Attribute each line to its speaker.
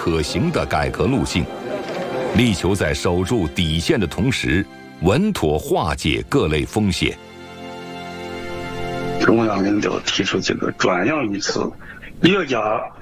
Speaker 1: 可行的改革路径，力求在守住底线的同时，稳妥化解各类风险。
Speaker 2: 中央领导提出几个专项语词，一个家